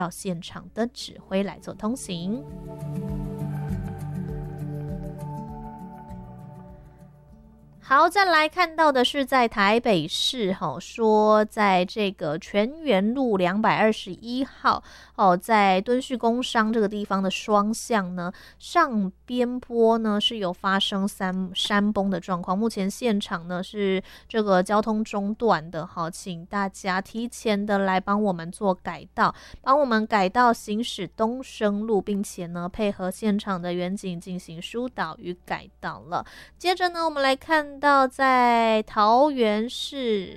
到现场的指挥来做通行。好，再来看到的是在台北市，说在这个全园路221号在敦叙工商这个地方的双向呢，上边坡呢是有发生山崩的状况，目前现场呢是这个交通中断的，请大家提前的来帮我们做改道，帮我们改道行驶东升路，并且呢配合现场的远景进行疏导与改道了。接着呢，我们来看到在桃园市，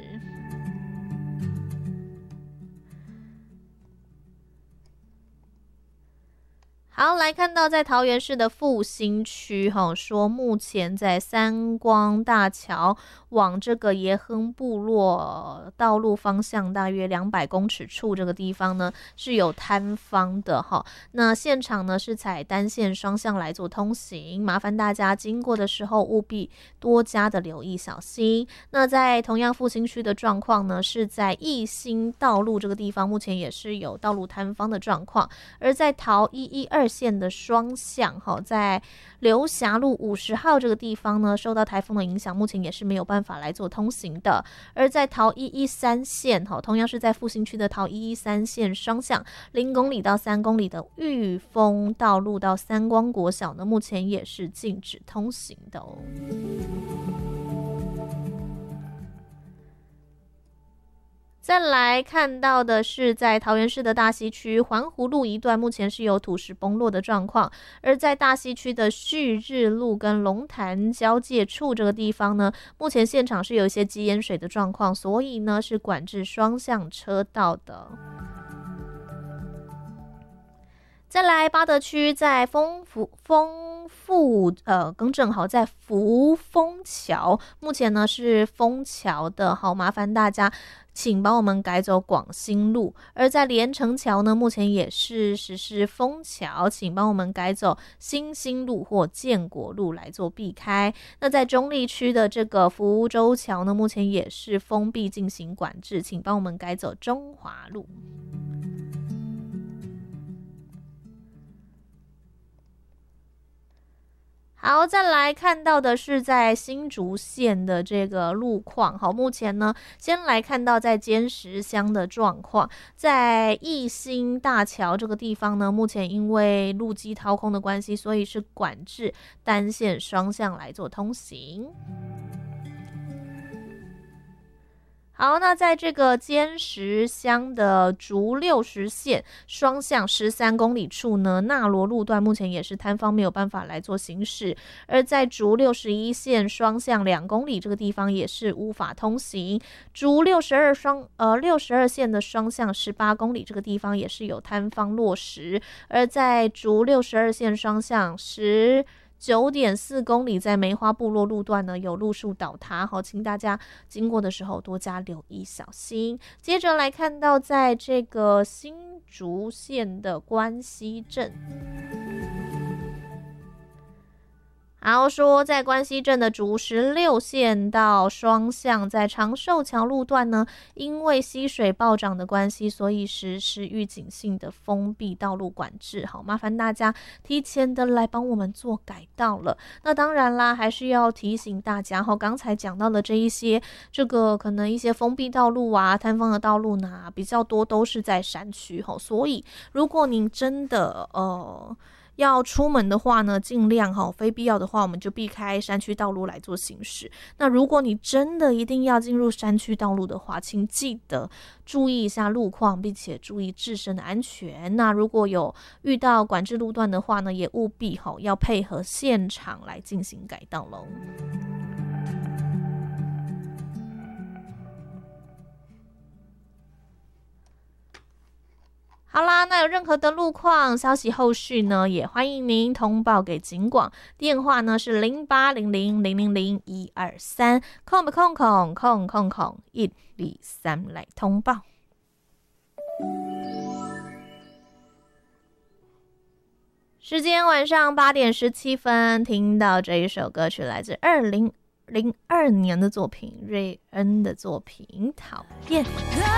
好，来看到在桃园市的复兴区，说目前在三光大桥往这个耶亨部落道路方向大约200公尺处这个地方呢是有坍方的那现场呢是采单线双向来做通行，麻烦大家经过的时候务必多加的留意小心。那在同样复兴区的状况呢，是在义兴道路这个地方，目前也是有道路坍方的状况，而在桃112线的双向在刘霞路50号这个地方呢，受到台风的影响，目前也是没有办法来做通行的。而在桃113线同样是在复兴区的桃113线双向0公里到3公里的裕丰道路到三光国小呢，目前也是禁止通行的再来看到的是在桃园市的大溪区环湖路一段，目前是有土石崩落的状况，而在大溪区的旭日路跟龙潭交界处这个地方呢，目前现场是有一些积淹水的状况，所以呢是管制双向车道的。再来八德区在在福丰桥，目前呢是丰桥的，麻烦大家请帮我们改走广兴路。而在连城桥呢，目前也是实施丰桥，请帮我们改走新兴路或建国路来做避开。那在中立区的这个福州桥呢，目前也是封闭进行管制，请帮我们改走中华路。好，再来看到的是在新竹县的这个路况。好，目前呢，先来看到在尖石乡的状况，在义兴大桥这个地方呢，目前因为路基掏空的关系，所以是管制单线双向来做通行。好，那在这个尖石乡的竹60线双向13公里处呢，纳罗路段目前也是摊方没有办法来做行驶，而在竹61线双向2公里这个地方也是无法通行，竹62线的双向18公里这个地方也是有摊方落实，而在竹62线双向9.4公里在梅花部落路段呢有路树倒塌，请大家经过的时候多加留意小心。接着来看到在这个新竹县的关西镇，好说在关西镇的竹16线道双向在长寿桥路段呢，因为溪水暴涨的关系，所以实施预警性的封闭道路管制。好，麻烦大家提前的来帮我们做改道了。那当然啦，还是要提醒大家刚才讲到的这一些，这个可能一些封闭道路啊、摊方的道路呢，比较多都是在山区。所以如果您真的要出门的话呢，尽量非必要的话我们就避开山区道路来做行驶。那如果你真的一定要进入山区道路的话，请记得注意一下路况，并且注意自身的安全。那如果有遇到管制路段的话呢，也务必要配合现场来进行改道咯。好啦，那有任何的路况消息后续呢，也欢迎您通报给警广，电话呢是0800000123，空123来通报。时间晚上8点17分，听到这一首歌曲来自2002年的作品，瑞恩的作品《讨厌》。